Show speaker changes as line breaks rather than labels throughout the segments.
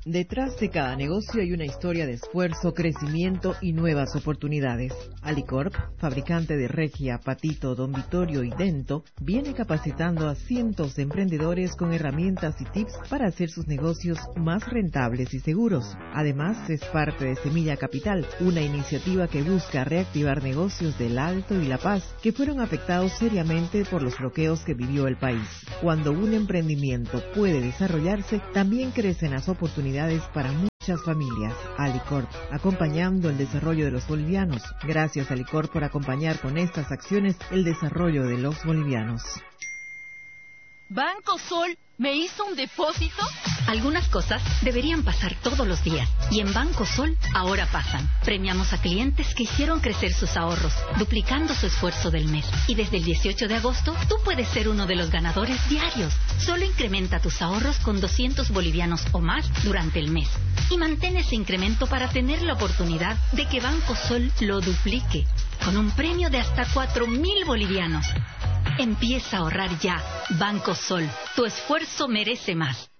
Detrás de cada negocio hay una historia de esfuerzo, crecimiento y nuevas oportunidades. Alicorp, fabricante de Regia, Patito, Don Vittorio y Dento, viene capacitando a cientos de emprendedores con herramientas y tips para hacer sus negocios más rentables y seguros. Además, es parte de Semilla Capital, una iniciativa que busca reactivar negocios del Alto y La Paz que fueron afectados seriamente por los bloqueos que vivió el país. Cuando un emprendimiento puede desarrollarse, también crecen las oportunidades para muchas familias. Alicorp, acompañando el desarrollo de los bolivianos. Gracias, Alicorp, por acompañar con estas acciones el desarrollo de los bolivianos.
¿Banco Sol me hizo un depósito?
Algunas cosas deberían pasar todos los días y en Banco Sol ahora pasan. Premiamos a clientes que hicieron crecer sus ahorros, duplicando su esfuerzo del mes. Y desde el 18 de agosto, tú puedes ser uno de los ganadores diarios. Solo incrementa tus ahorros con 200 bolivianos o más durante el mes. Y mantén ese incremento para tener la oportunidad de que Banco Sol lo duplique, con un premio de hasta 4.000 bolivianos. Empieza a ahorrar ya. Banco Sol, tu esfuerzo merece más.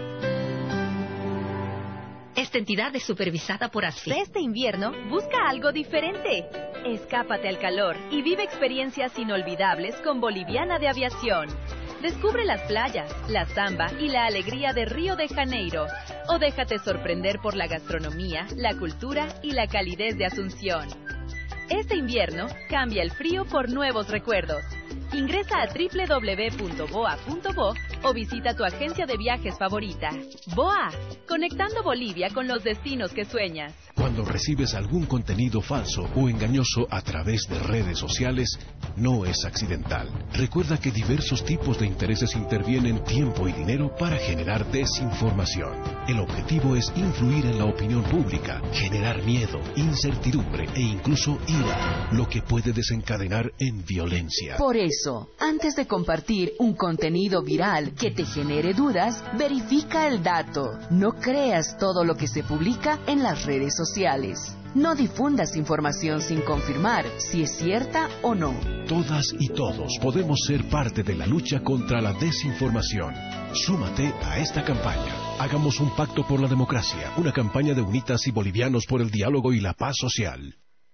Esta entidad es supervisada por ASFI.
Este invierno, busca algo diferente. Escápate al calor y vive experiencias inolvidables con Boliviana de Aviación. Descubre las playas, la samba y la alegría de Río de Janeiro. O déjate sorprender por la gastronomía, la cultura y la calidez de Asunción. Este invierno, cambia el frío por nuevos recuerdos. Ingresa a www.boa.bo o visita tu agencia de viajes favorita. BOA, conectando Bolivia con los destinos que sueñas.
Cuando recibes algún contenido falso o engañoso a través de redes sociales, no es accidental. Recuerda que diversos tipos de intereses intervienen tiempo y dinero para generar desinformación. El objetivo es influir en la opinión pública, generar miedo, incertidumbre e incluso ira, lo que puede desencadenar en violencia.
Por eso, antes de compartir un contenido viral que te genere dudas, verifica el dato. No creas todo lo que se publica en las redes sociales. No difundas información sin confirmar si es cierta o no.
Todas y todos podemos ser parte de la lucha contra la desinformación. Súmate a esta campaña. Hagamos un pacto por la democracia, una campaña de UNITAS y bolivianos por el diálogo y la paz social.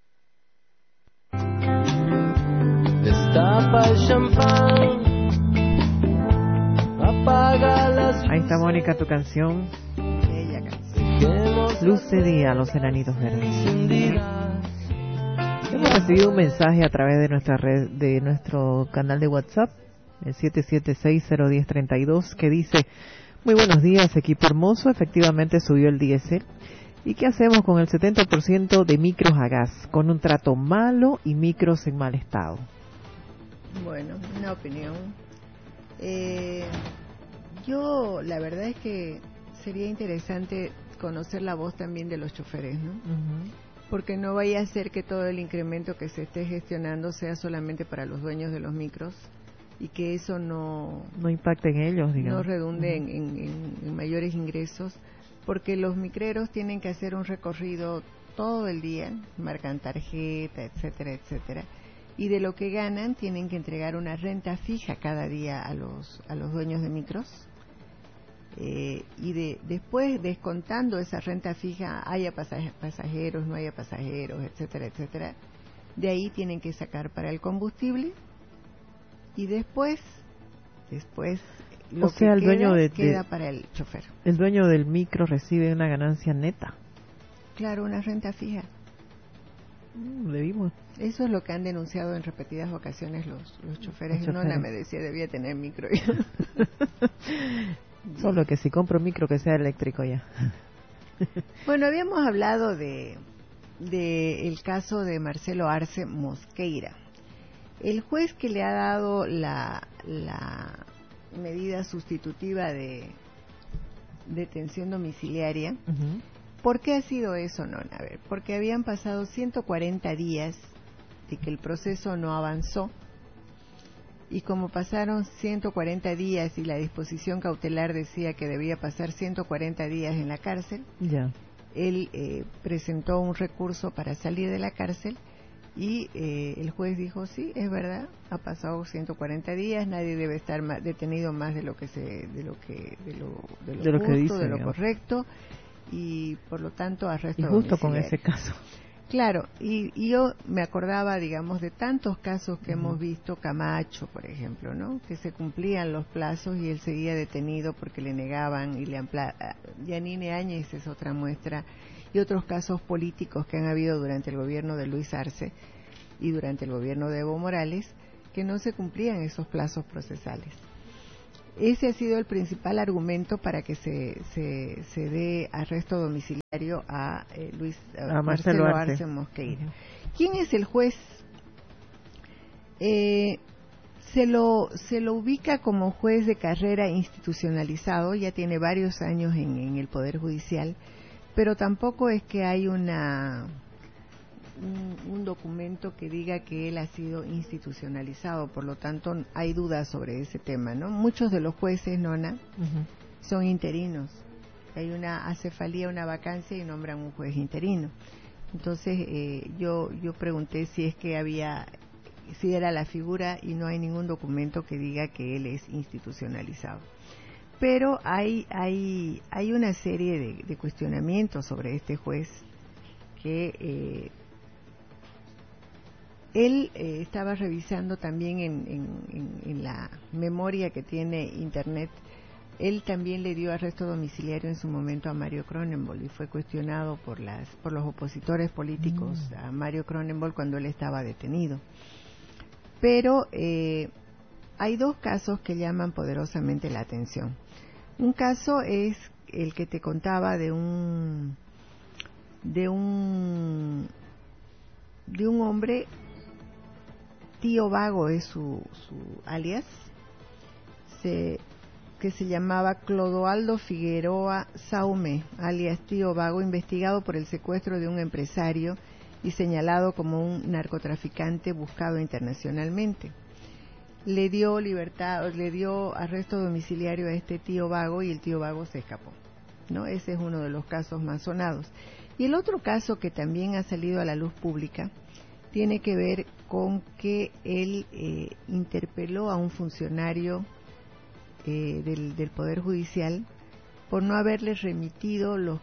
Destapa el champán, apaga las...
Ahí está, Mónica, tu canción. Bella canción. Luz de día, los enanitos verdes. Hemos recibido un mensaje a través de nuestra red, de nuestro canal de WhatsApp, el 776-01032, que dice: muy buenos días, equipo hermoso, efectivamente subió el diésel. ¿Y qué hacemos con el 70% de micros a gas, con un trato malo y micros en mal estado?
Bueno, una opinión. Yo, la verdad es que sería interesante conocer la voz también de los choferes, ¿no? Uh-huh. Porque no vaya a ser que todo el incremento que se esté gestionando sea solamente para los dueños de los micros y que eso no
impacte en ellos, digamos.
No redunde en mayores ingresos, porque los micreros tienen que hacer un recorrido todo el día, marcan tarjeta, etcétera, etcétera, y de lo que ganan tienen que entregar una renta fija cada día a los dueños de micros, y después descontando esa renta fija, haya pasajeros, no haya pasajeros, etcétera, etcétera, de ahí tienen que sacar para el combustible y después lo que
el dueño
queda para el chofer.
El dueño del micro recibe una ganancia neta.
Claro, una renta fija.
Debimos.
Eso es lo que han denunciado en repetidas ocasiones los choferes. Nona me decía, debía tener micro.
Solo que si compro micro que sea eléctrico ya.
Bueno, habíamos hablado de el caso de Marcelo Arce Mosqueira. El juez que le ha dado la medida sustitutiva de detención domiciliaria. Uh-huh. ¿Por qué ha sido eso, Nona? A ver, porque habían pasado 140 días de que el proceso no avanzó, y como pasaron 140 días y la disposición cautelar decía que debía pasar 140 días en la cárcel, él presentó un recurso para salir de la cárcel. Y el juez dijo, sí, es verdad, ha pasado 140 días, nadie debe estar detenido más de lo que justo, dice, de lo correcto, y por lo tanto arresto
y justo
domiciliario.
con ese caso.
Claro, y yo me acordaba, digamos, de tantos casos que hemos visto, Camacho, por ejemplo, ¿no? Que se cumplían los plazos y él seguía detenido porque le negaban y le Yanine Áñez es otra muestra, y otros casos políticos que han habido durante el gobierno de Luis Arce y durante el gobierno de Evo Morales, que no se cumplían esos plazos procesales. Ese ha sido el principal argumento para que se dé arresto domiciliario a Marcelo Arce Mosqueira. ¿Quién es el juez? Se lo ubica como juez de carrera institucionalizado, ya tiene varios años en el Poder Judicial, pero tampoco es que hay un documento que diga que él ha sido institucionalizado, por lo tanto hay dudas sobre ese tema, ¿no? Muchos de los jueces, Nona, son interinos. Hay una acefalía, una vacancia y nombran un juez interino. Entonces yo pregunté si es que si era la figura, y no hay ningún documento que diga que él es institucionalizado. Pero hay una serie de cuestionamientos sobre este juez que él estaba revisando también en la memoria que tiene Internet. Él también le dio arresto domiciliario en su momento a Mario Cronenbol y fue cuestionado por los opositores políticos a Mario Cronenbol cuando él estaba detenido. Pero hay dos casos que llaman poderosamente la atención. Un caso es el que te contaba de un hombre, Tío Vago es su alias, que se llamaba Clodoaldo Figueroa Saume, alias Tío Vago, investigado por el secuestro de un empresario y señalado como un narcotraficante buscado internacionalmente. Le dio arresto domiciliario a este Tío Vago y el Tío Vago se escapó, ¿no? Ese es uno de los casos más sonados. Y el otro caso que también ha salido a la luz pública tiene que ver con que él interpeló a un funcionario del Poder Judicial por no haberle remitido los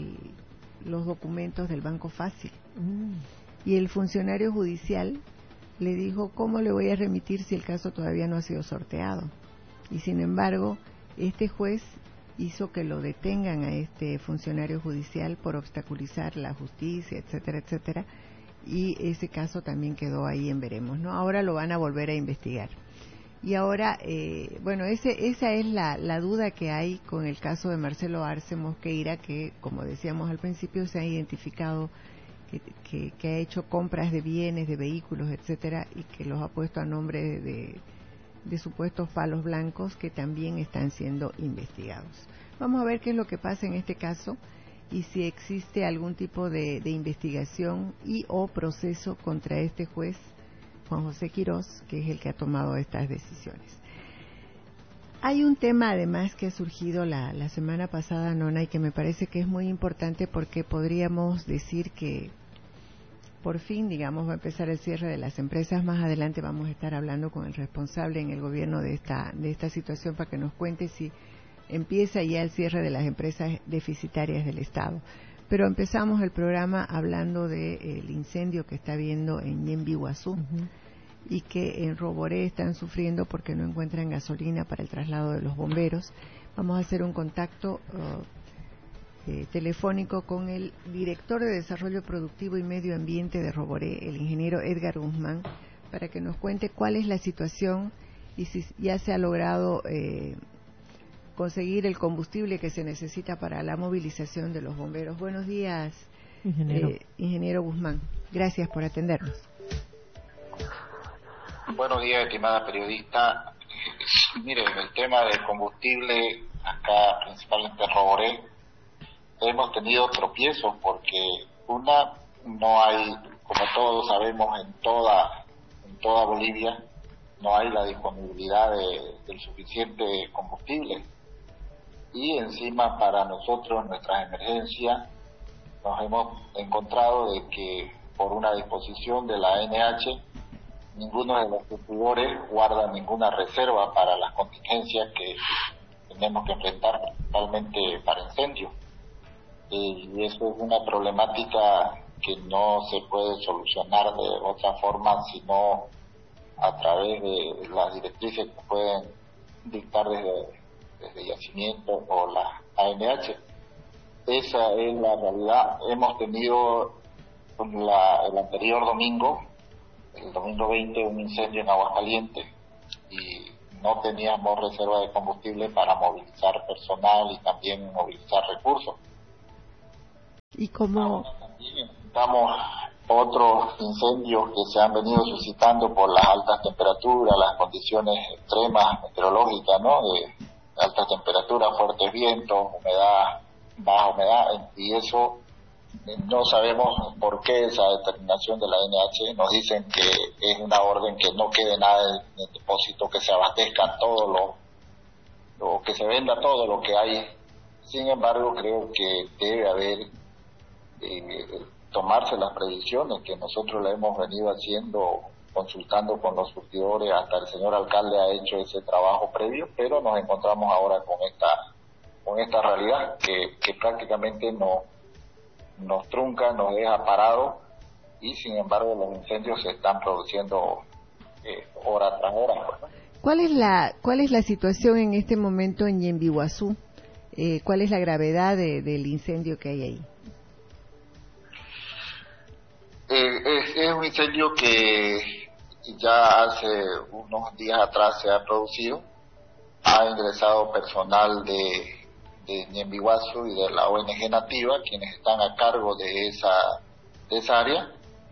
documentos del Banco Fácil. Y el funcionario judicial le dijo, ¿cómo le voy a remitir si el caso todavía no ha sido sorteado? Y sin embargo, este juez hizo que lo detengan a este funcionario judicial por obstaculizar la justicia, etcétera, etcétera, y ese caso también quedó ahí en veremos, ¿no? Ahora lo van a volver a investigar. Y ahora, esa es la duda que hay con el caso de Marcelo Arce Mosqueira, que, como decíamos al principio, se ha identificado que ha hecho compras de bienes, de vehículos, etcétera, y que los ha puesto a nombre de supuestos palos blancos que también están siendo investigados. Vamos a ver qué es lo que pasa en este caso y si existe algún tipo de investigación y o proceso contra este juez, Juan José Quirós, que es el que ha tomado estas decisiones. Hay un tema además que ha surgido la semana pasada, Nona, y que me parece que es muy importante porque podríamos decir que por fin, digamos, va a empezar el cierre de las empresas. Más adelante vamos a estar hablando con el responsable en el gobierno de esta situación para que nos cuente si empieza ya el cierre de las empresas deficitarias del Estado. Pero empezamos el programa hablando del incendio que está habiendo en Ñemby-Guazú y que en Roboré están sufriendo porque no encuentran gasolina para el traslado de los bomberos. Vamos a hacer un contacto telefónico con el director de Desarrollo Productivo y Medio Ambiente de Roboré, el ingeniero Edgar Guzmán, para que nos cuente cuál es la situación y si ya se ha logrado conseguir el combustible que se necesita para la movilización de los bomberos. Buenos días, ingeniero Guzmán. Gracias por atendernos.
Buenos días, estimada periodista. Mire, el tema del combustible, acá principalmente en Roboré, hemos tenido tropiezos porque no hay, como todos sabemos, en toda Bolivia no hay la disponibilidad del suficiente combustible. Y encima para nosotros, nuestras emergencias, nos hemos encontrado de que por una disposición de la ANH, ninguno de los distribuidores guarda ninguna reserva para las contingencias que tenemos que enfrentar, principalmente para incendios. y eso es una problemática que no se puede solucionar de otra forma sino a través de las directrices que pueden dictar desde Yacimiento o la ANH. Esa es la realidad. Hemos tenido el anterior domingo, el domingo 20, un incendio en Aguascalientes y no teníamos reserva de combustible para movilizar personal y también movilizar recursos.
¿Y cómo?
También estamos otros incendios que se han venido suscitando por las altas temperaturas, las condiciones extremas meteorológicas, ¿no? De altas temperaturas, fuertes vientos, humedad, baja humedad, y eso no sabemos por qué esa determinación de la ANH. Nos dicen que es una orden que no quede nada en el depósito, que se abastezca todo lo que se venda todo lo que hay. Sin embargo, creo que debe haber tomarse las previsiones que nosotros le hemos venido haciendo, consultando con los surtidores, hasta el señor alcalde ha hecho ese trabajo previo, pero nos encontramos ahora con esta realidad que prácticamente nos trunca, nos deja parados, y sin embargo los incendios se están produciendo hora tras hora.
¿Cuál es la situación en este momento en Ñembiguazú? ¿Cuál es la gravedad del incendio que hay ahí?
Es un incendio que ya hace unos días atrás se ha producido. Ha ingresado personal de Ñembiguazú y de la ONG Nativa, quienes están a cargo de esa área.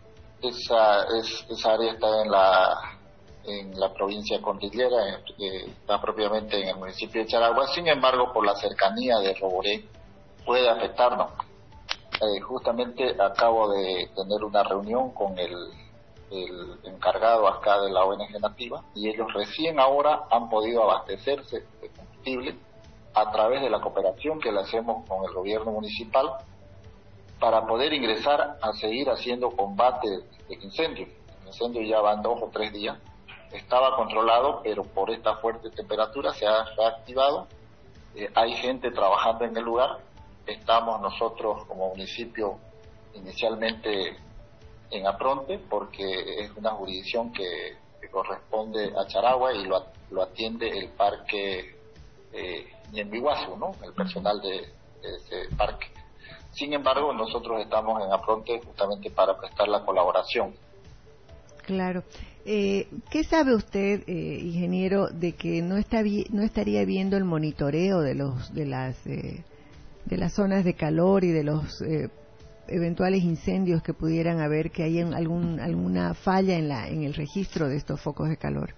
Esa área está en la provincia cordillera, está propiamente en el municipio de Charagua. Sin embargo, por la cercanía de Roboré puede afectarnos. Justamente acabo de tener una reunión con el encargado acá de la ONG Nativa, y ellos recién ahora han podido abastecerse de combustible a través de la cooperación que le hacemos con el gobierno municipal para poder ingresar a seguir haciendo combate del incendio. El incendio ya van 2 o 3 días, estaba controlado, pero por esta fuerte temperatura se ha reactivado. Hay gente trabajando en el lugar. Estamos nosotros como municipio inicialmente en Apronte, porque es una jurisdicción que corresponde a Charagua y lo atiende el parque Ñembiguazú, ¿no? El personal de ese parque. Sin embargo, nosotros estamos en Apronte justamente para prestar la colaboración.
Claro. ¿Qué sabe usted, ingeniero, de que no estaría viendo el monitoreo de las zonas de calor y de los eventuales incendios que pudieran haber, que haya alguna falla en el registro de estos focos de calor?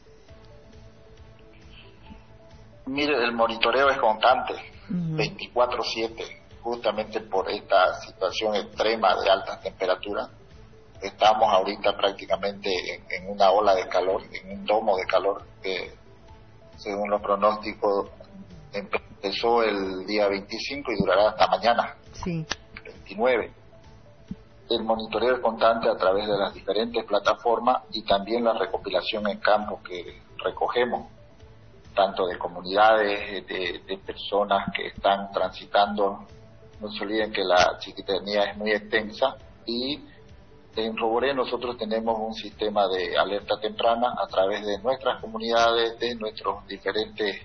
Mire, el monitoreo es constante, 24/7, justamente por esta situación extrema de altas temperaturas. Estamos ahorita prácticamente en una ola de calor, en un domo de calor que, según los pronósticos, empezó el día 25 y durará hasta mañana, 29. El monitoreo es constante a través de las diferentes plataformas y también la recopilación en campo que recogemos, tanto de comunidades, de personas que están transitando. No se olviden que la Chiquitanía es muy extensa, y en Roboré nosotros tenemos un sistema de alerta temprana a través de nuestras comunidades, de nuestros diferentes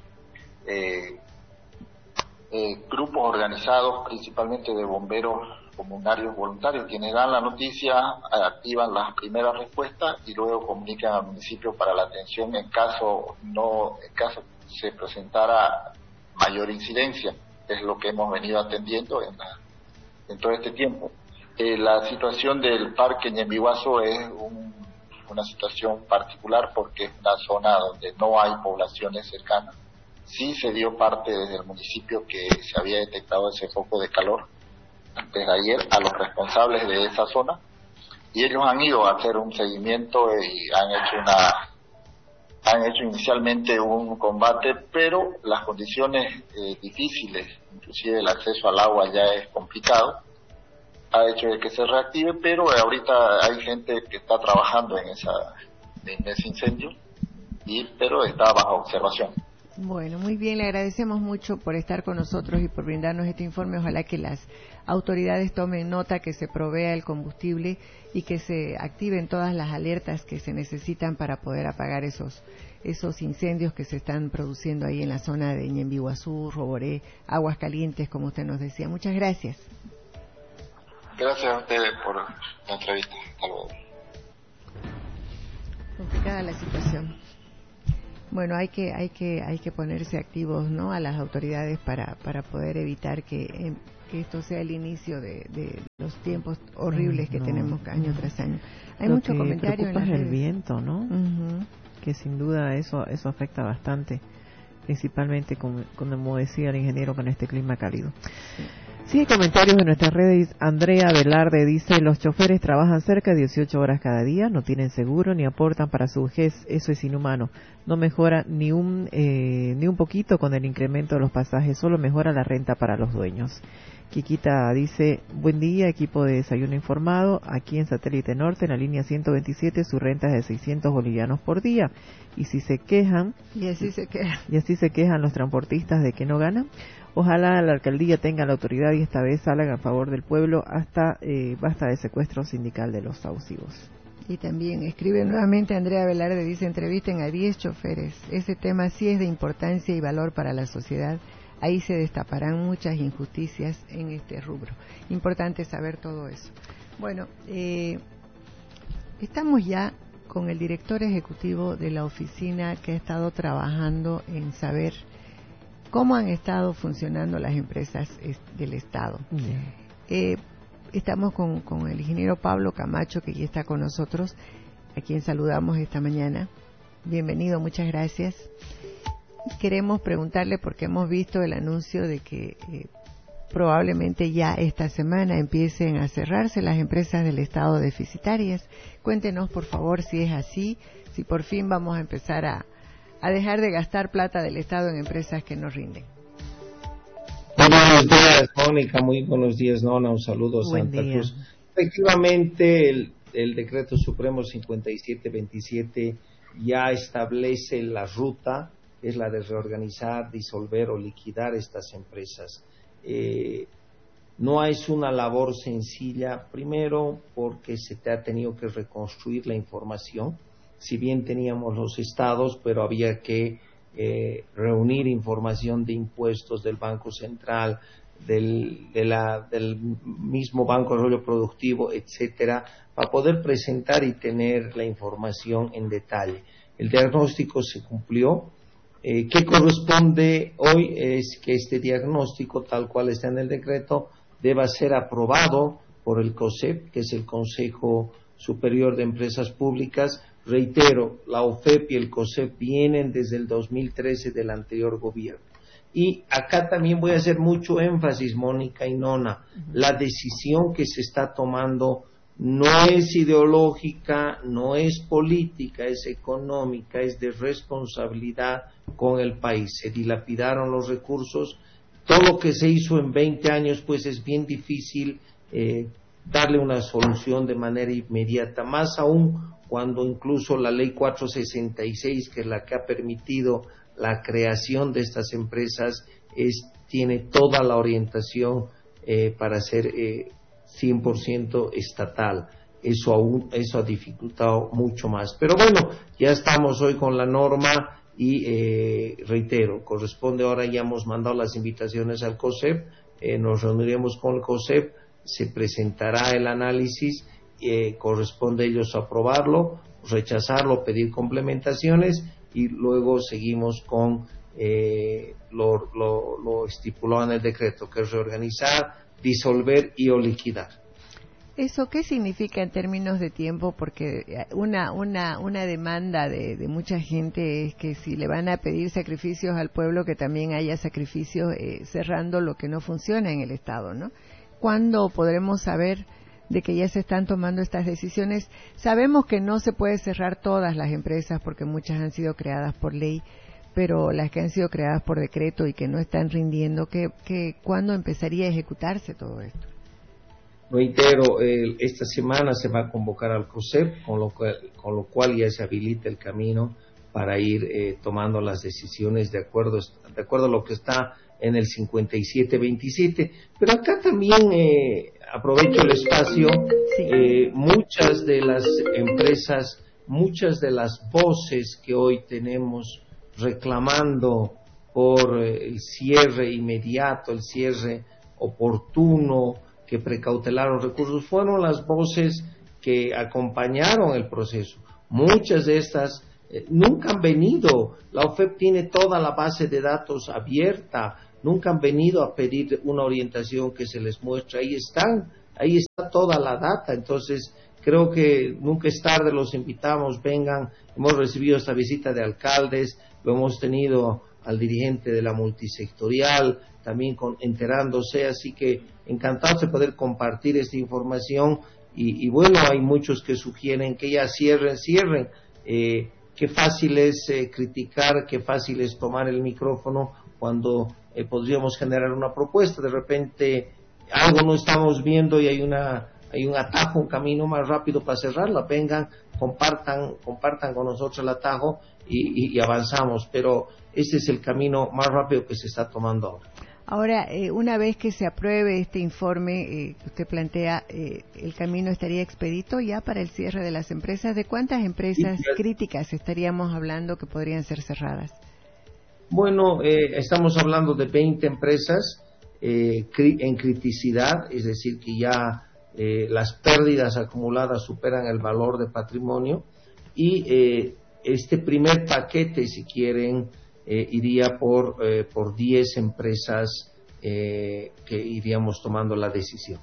grupos organizados, principalmente de bomberos comunarios voluntarios, quienes dan la noticia, activan las primeras respuestas y luego comunican al municipio para la atención en caso se presentara mayor incidencia. Es lo que hemos venido atendiendo en todo este tiempo. La situación del parque Ñembiguazú es una situación particular porque es una zona donde no hay poblaciones cercanas. Sí se dio parte desde el municipio que se había detectado ese foco de calor antes de ayer a los responsables de esa zona, y ellos han ido a hacer un seguimiento y han hecho inicialmente un combate, pero las condiciones difíciles, inclusive el acceso al agua ya es complicado, ha hecho de que se reactive, pero ahorita hay gente que está trabajando en ese incendio, pero está bajo observación.
Bueno, muy bien, le agradecemos mucho por estar con nosotros y por brindarnos este informe. Ojalá que las autoridades tomen nota, que se provea el combustible y que se activen todas las alertas que se necesitan para poder apagar esos incendios que se están produciendo ahí en la zona de Ñembiguazú, Roboré, Aguas Calientes, como usted nos decía. Muchas gracias.
Gracias a ustedes por la entrevista. Hasta luego.
Complicada la situación. Bueno, hay que ponerse activos, ¿no?, a las autoridades para poder evitar que esto sea el inicio de los tiempos horribles que tenemos año tras año. Hay mucho comentario en las redes.
El viento, ¿no?
Uh-huh.
Que sin duda eso afecta bastante, principalmente como decía el ingeniero, con este clima cálido. Sí, hay comentarios en nuestras redes. Andrea Velarde dice: los choferes trabajan cerca de 18 horas cada día, no tienen seguro ni aportan para su vejez, eso es inhumano. No mejora ni un poquito con el incremento de los pasajes, solo mejora la renta para los dueños. Quiquita dice: buen día, equipo de Desayuno Informado, aquí en Satélite Norte, en la línea 127, su renta es de 600 bolivianos por día. Y si se quejan,
y así se
quejan los transportistas de que no ganan, ojalá la alcaldía tenga la autoridad y esta vez salgan a favor del pueblo, basta de secuestro sindical de los abusivos.
Y también escribe nuevamente Andrea Velarde, dice: entrevisten a 10 choferes, ese tema sí es de importancia y valor para la sociedad, ahí se destaparán muchas injusticias en este rubro. Importante saber todo eso. Bueno, estamos ya con el director ejecutivo de la oficina que ha estado trabajando en saber cómo han estado funcionando las empresas del Estado. Estamos con el ingeniero Pablo Camacho, que ya está con nosotros, a quien saludamos esta mañana. Bienvenido, muchas gracias. Queremos preguntarle, porque hemos visto el anuncio de que probablemente ya esta semana empiecen a cerrarse las empresas del Estado deficitarias. Cuéntenos, por favor, si es así, si por fin vamos a empezar a dejar de gastar plata del Estado en empresas que no rinden.
Muy buenos días, Mónica. Muy buenos días, Nona. Un saludo a Santa Cruz. Efectivamente, el Decreto Supremo 5727 ya establece la ruta, es la de reorganizar, disolver o liquidar estas empresas. No es una labor sencilla, primero porque se te ha tenido que reconstruir la información. Si bien teníamos los estados, pero había que reunir información de impuestos del Banco Central, del mismo Banco de Desarrollo Productivo, etcétera, para poder presentar y tener la información en detalle. El diagnóstico se cumplió. ¿Qué corresponde hoy? Es que este diagnóstico, tal cual está en el decreto, deba ser aprobado por el COSEP, que es el Consejo Superior de Empresas Públicas. Reitero, la OFEP y el COSEP vienen desde el 2013 del anterior gobierno. Y acá también voy a hacer mucho énfasis, Mónica y Nona, la decisión que se está tomando no es ideológica, no es política, es económica, es de responsabilidad con el país. Se dilapidaron los recursos, todo lo que se hizo en 20 años, pues es bien difícil darle una solución de manera inmediata, más aún cuando incluso la ley 466, que es la que ha permitido la creación de estas empresas, tiene toda la orientación para ser 100% estatal. Eso ha dificultado mucho más. Pero bueno, ya estamos hoy con la norma y reitero, corresponde ahora, ya hemos mandado las invitaciones al COSEP, nos reuniremos con el COSEP, se presentará el análisis, corresponde a ellos aprobarlo, rechazarlo, pedir complementaciones y luego seguimos con lo estipulado en el decreto, que es reorganizar, disolver y o liquidar.
¿Eso qué significa en términos de tiempo? Porque una demanda de mucha gente es que si le van a pedir sacrificios al pueblo, que también haya sacrificios cerrando lo que no funciona en el Estado, ¿no? ¿Cuándo podremos saber de que ya se están tomando estas decisiones? Sabemos que no se puede cerrar todas las empresas porque muchas han sido creadas por ley, pero las que han sido creadas por decreto y que no están rindiendo, ¿cuándo empezaría a ejecutarse todo esto?
Reitero, esta semana se va a convocar al COSEP, con lo cual ya se habilita el camino para ir tomando las decisiones de acuerdo a lo que está en el 5727. Pero acá también aprovecho el espacio, muchas de las empresas, muchas de las voces que hoy tenemos reclamando por el cierre inmediato, el cierre oportuno, que precautelaron recursos, fueron las voces que acompañaron el proceso. Muchas de estas nunca han venido, la OFEP tiene toda la base de datos abierta, nunca han venido a pedir una orientación que se les muestre, ahí está toda la data. Entonces creo que nunca es tarde, los invitamos, vengan. Hemos recibido esta visita de alcaldes, lo hemos tenido al dirigente de la multisectorial, también enterándose, así que encantados de poder compartir esta información. Y bueno, hay muchos que sugieren que ya cierren. Qué fácil es criticar, qué fácil es tomar el micrófono cuando podríamos generar una propuesta. De repente algo no estamos viendo y hay un atajo, un camino más rápido para cerrarla. Vengan, compartan con nosotros el atajo y avanzamos. Pero este es el camino más rápido que se está tomando ahora.
Ahora, una vez que se apruebe este informe que usted plantea, ¿el camino estaría expedito ya para el cierre de las empresas? ¿De cuántas empresas críticas estaríamos hablando que podrían ser cerradas?
Bueno, estamos hablando de 20 empresas en criticidad, es decir, que ya las pérdidas acumuladas superan el valor de patrimonio, y este primer paquete, si quieren, iría por 10 empresas que iríamos tomando la decisión.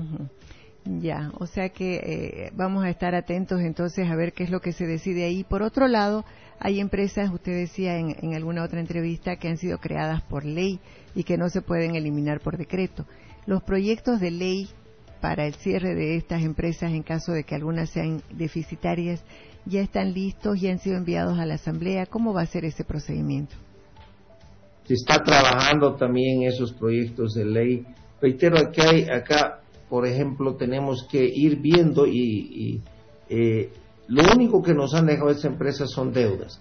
Ya, o sea que vamos a estar atentos entonces a ver qué es lo que se decide ahí. Por otro lado, hay empresas, usted decía en alguna otra entrevista, que han sido creadas por ley y que no se pueden eliminar por decreto. Los proyectos de ley para el cierre de estas empresas, en caso de que algunas sean deficitarias, ya están listos y han sido enviados a la Asamblea. ¿Cómo va a ser ese procedimiento?
Se está trabajando también esos proyectos de ley. Reitero, acá, por ejemplo, tenemos que ir viendo y lo único que nos han dejado estas empresas son deudas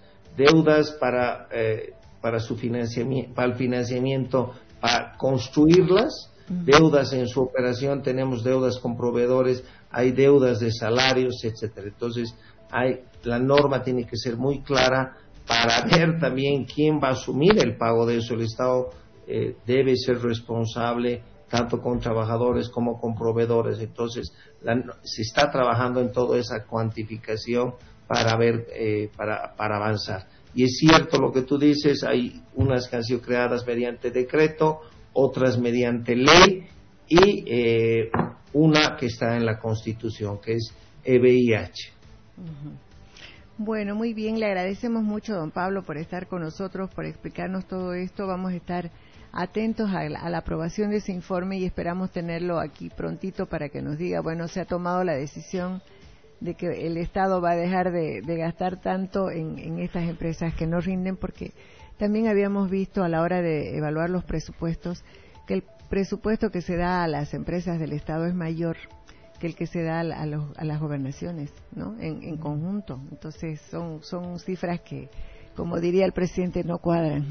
para su financiamiento, para el financiamiento, para construirlas, deudas en su operación, tenemos deudas con proveedores, hay deudas de salarios, etcétera. Entonces, la norma tiene que ser muy clara para ver también quién va a asumir el pago de eso. El Estado debe ser responsable tanto con trabajadores como con proveedores. Entonces, se está trabajando en toda esa cuantificación para ver, para avanzar. Y es cierto lo que tú dices, hay unas que han sido creadas mediante decreto, otras mediante ley, y una que está en la Constitución, que es EBIH.
Bueno, muy bien, le agradecemos mucho, don Pablo, por estar con nosotros, por explicarnos todo esto. Vamos a estar atentos a la aprobación de ese informe y esperamos tenerlo aquí prontito para que nos diga, bueno, se ha tomado la decisión de que el Estado va a dejar de gastar tanto en estas empresas que no rinden, porque también habíamos visto a la hora de evaluar los presupuestos que el presupuesto que se da a las empresas del Estado es mayor que el que se da a las gobernaciones, ¿no? En conjunto. Entonces son cifras que, como diría el presidente, no cuadran.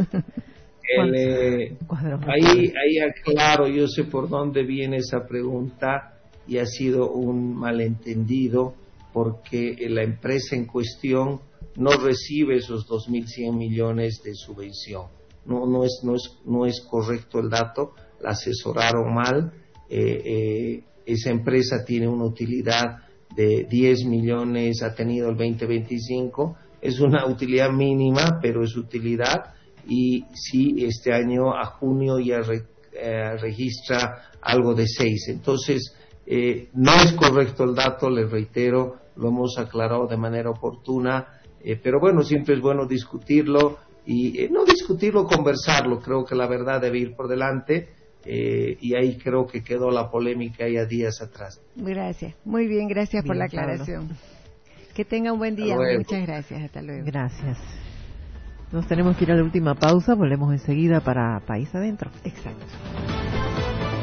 Ahí aclaro, yo sé por dónde viene esa pregunta y ha sido un malentendido, porque la empresa en cuestión no recibe esos 2.100 millones de subvención. No es correcto el dato, la asesoraron mal. Esa empresa tiene una utilidad de 10 millones, ha tenido el 2025, es una utilidad mínima, pero es utilidad, y sí, este año a junio ya registra algo de 6. Entonces, no es correcto el dato, les reitero, lo hemos aclarado de manera oportuna, pero bueno, siempre es bueno discutirlo, y no discutirlo, conversarlo. Creo que la verdad debe ir por delante. Y ahí creo que quedó la polémica ya días atrás.
Gracias, muy bien, gracias por la aclaración. Pablo. Que tenga un buen día, muchas gracias, hasta luego.
Gracias. Nos tenemos que ir a la última pausa, volvemos enseguida para País Adentro.
Exacto.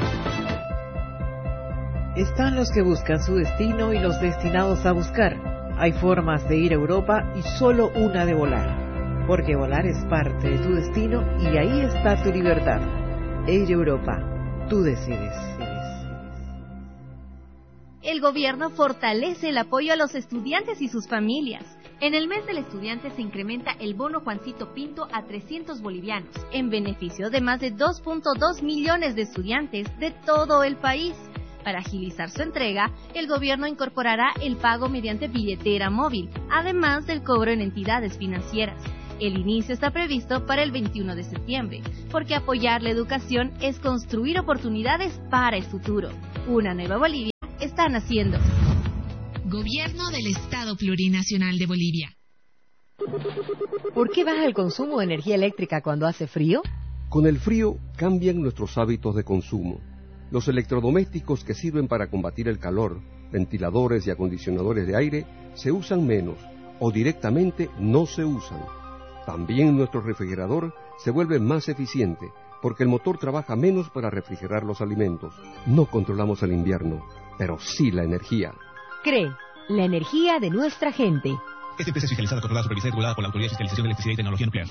Están los que buscan su destino y los destinados a buscar. Hay formas de ir a Europa y solo una de volar, porque volar es parte de tu destino y ahí está tu libertad. Air Europa, tú decides.
El gobierno fortalece el apoyo a los estudiantes y sus familias. En el mes del estudiante se incrementa el bono Juancito Pinto a 300 bolivianos, en beneficio de más de 2.2 millones de estudiantes de todo el país. Para agilizar su entrega, el gobierno incorporará el pago mediante billetera móvil, además del cobro en entidades financieras. El inicio está previsto para el 21 de septiembre, porque apoyar la educación es construir oportunidades para el futuro. Una nueva Bolivia está naciendo.
Gobierno del Estado Plurinacional de Bolivia.
¿Por qué baja el consumo de energía eléctrica cuando hace frío?
Con el frío cambian nuestros hábitos de consumo. Los electrodomésticos que sirven para combatir el calor, ventiladores y acondicionadores de aire, se usan menos o directamente no se usan. También nuestro refrigerador se vuelve más eficiente porque el motor trabaja menos para refrigerar los alimentos. No controlamos el invierno, pero sí la energía.
CRE, la energía de nuestra gente.
Esta empresa es fiscalizada, controlada, supervisada y regulada por la Autoridad de Fiscalización de Electricidad y Tecnología Nuclear.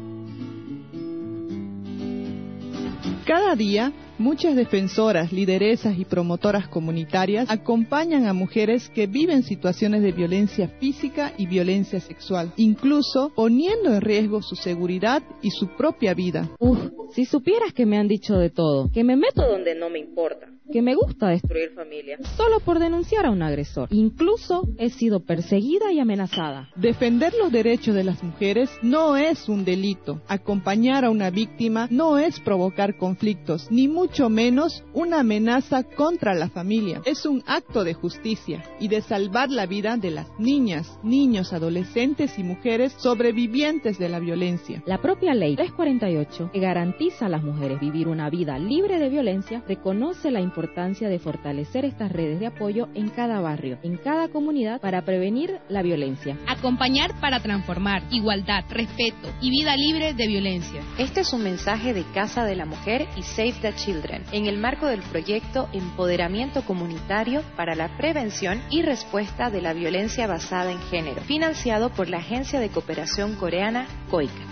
Cada día, muchas defensoras, lideresas y promotoras comunitarias acompañan a mujeres que viven situaciones de violencia física y violencia sexual, incluso poniendo en riesgo su seguridad y su propia vida.
Si supieras que me han dicho de todo, que me meto donde no me importa, que me gusta destruir familias, solo por denunciar a un agresor. Incluso he sido perseguida y amenazada.
Defender los derechos de las mujeres no es un delito. Acompañar a una víctima no es provocar conflictos, ni mucho menos una amenaza contra la familia. Es un acto de justicia y de salvar la vida de las niñas, niños, adolescentes y mujeres sobrevivientes de la violencia.
La propia Ley 348, que garantiza a las mujeres vivir una vida libre de violencia, reconoce la importancia de fortalecer estas redes de apoyo en cada barrio, en cada comunidad, para prevenir la violencia.
Acompañar para transformar, igualdad, respeto y vida libre de violencia.
Este es un mensaje de Casa de la Mujer y Save the Children, en el marco del proyecto Empoderamiento Comunitario para la Prevención y Respuesta de la Violencia Basada en Género, financiado por la Agencia de Cooperación Coreana, COICA.